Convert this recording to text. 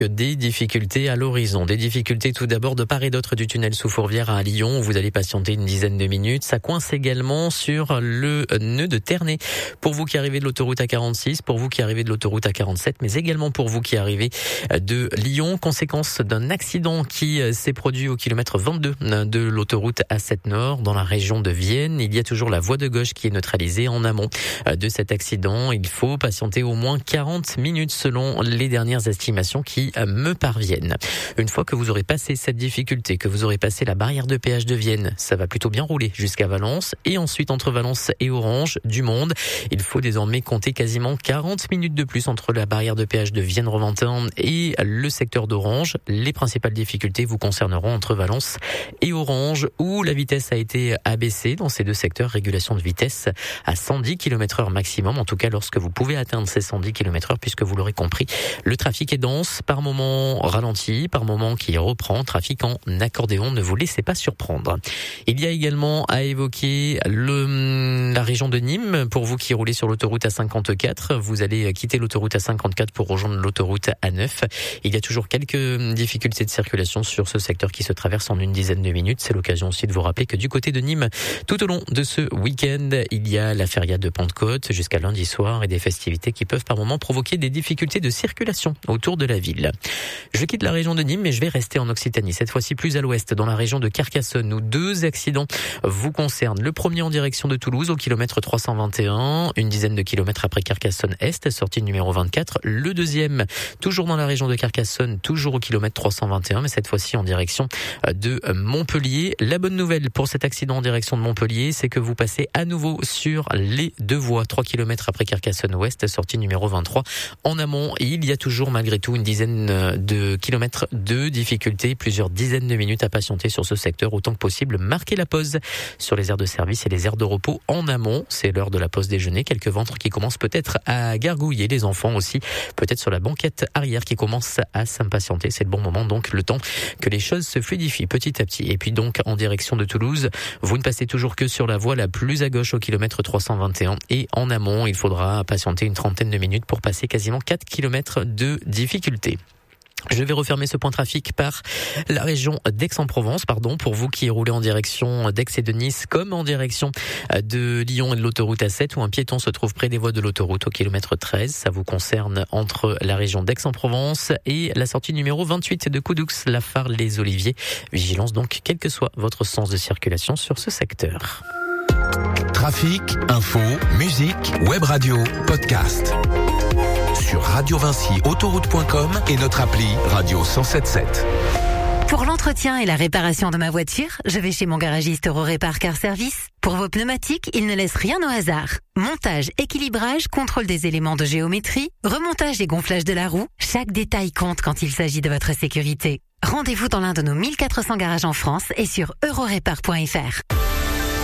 Des difficultés à l'horizon. Des difficultés tout d'abord de part et d'autre du tunnel sous Fourvière à Lyon où vous allez patienter une dizaine de minutes. Ça coince également sur le nœud de Ternay. Pour vous qui arrivez de l'autoroute A46, pour vous qui arrivez de l'autoroute A47, mais également pour vous qui arrivez de Lyon. Conséquence d'un accident qui s'est produit au kilomètre 22 de l'autoroute A7 Nord dans la région de Vienne. Il y a toujours la voie de gauche qui est neutralisée en amont de cet accident. Il faut patienter au moins 40 minutes selon les dernières estimations qui me parviennent. Une fois que vous aurez passé cette difficulté, que vous aurez passé la barrière de péage de Vienne, ça va plutôt bien rouler jusqu'à Valence et ensuite entre Valence et Orange du monde. Il faut désormais compter quasiment 40 minutes de plus entre la barrière de péage de Vienne-Roventin et le secteur d'Orange. Les principales difficultés vous concerneront entre Valence et Orange où la vitesse a été abaissée dans ces deux secteurs. Régulation de vitesse à 110 km/h maximum, en tout cas lorsque vous pouvez atteindre ces 110 km/h puisque vous l'aurez compris, le trafic est dense, par moment ralenti, par moment qui reprend, trafic en accordéon, ne vous laissez pas surprendre. Il y a également à évoquer la région de Nîmes. Pour vous qui roulez sur l'autoroute A54, vous allez quitter l'autoroute A54 pour rejoindre l'autoroute A9. Il y a toujours quelques difficultés de circulation sur ce secteur qui se traverse en une dizaine de minutes. C'est l'occasion aussi de vous rappeler que du côté de Nîmes, tout au long de ce week-end, il y a la feria de Pentecôte jusqu'à lundi soir et des festivités qui peuvent par moment provoquer des difficultés de circulation autour de la ville. Je quitte la région de Nîmes, mais je vais rester en Occitanie, cette fois-ci plus à l'ouest, dans la région de Carcassonne, où deux accidents vous concernent. Le premier en direction de Toulouse, au kilomètre 321, une dizaine de kilomètres après Carcassonne-Est, sortie numéro 24. Le deuxième, toujours dans la région de Carcassonne, toujours au kilomètre 321, mais cette fois-ci en direction de Montpellier. La bonne nouvelle pour cet accident en direction de Montpellier, c'est que vous passez à nouveau sur les deux voies, 3 kilomètres après Carcassonne-Ouest, sortie numéro 23. En amont, il y a toujours malgré tout une dizaine de kilomètres de difficulté, plusieurs dizaines de minutes à patienter sur ce secteur. Autant que possible, marquez la pause sur les aires de service et les aires de repos en amont. C'est l'heure de la pause déjeuner. Quelques ventres qui commencent peut-être à gargouiller, les enfants aussi, peut-être sur la banquette arrière qui commence à s'impatienter. C'est le bon moment, donc le temps que les choses se fluidifient petit à petit. Et puis donc en direction de Toulouse, vous ne passez toujours que sur la voie la plus à gauche au kilomètre 321 et en amont, il faudra patienter une trentaine de minutes pour passer quasiment 4 kilomètres de difficulté. Je vais refermer ce point trafic par la région d'Aix-en-Provence, pour vous qui roulez en direction d'Aix et de Nice, comme en direction de Lyon et de l'autoroute A7, où un piéton se trouve près des voies de l'autoroute au kilomètre 13. Ça vous concerne entre la région d'Aix-en-Provence et la sortie numéro 28 de Coudoux, la Phare, les Oliviers. Vigilance donc, quel que soit votre sens de circulation sur ce secteur. Trafic, info, musique, web radio, podcast. Sur Radio Vinci, autoroute.com et notre appli Radio 107.7. Pour l'entretien et la réparation de ma voiture, je vais chez mon garagiste Eurorépar Car Service. Pour vos pneumatiques, il ne laisse rien au hasard. Montage, équilibrage, contrôle des éléments de géométrie, remontage et gonflage de la roue, chaque détail compte quand il s'agit de votre sécurité. Rendez-vous dans l'un de nos 1400 garages en France et sur eurorépar.fr.